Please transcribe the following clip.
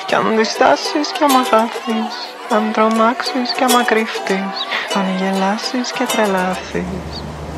Κι αν διστάσεις κι άμα χάθεις, αν τρομάξεις κι άμα κρυφτείς, αν γελάσεις και τρελάθεις,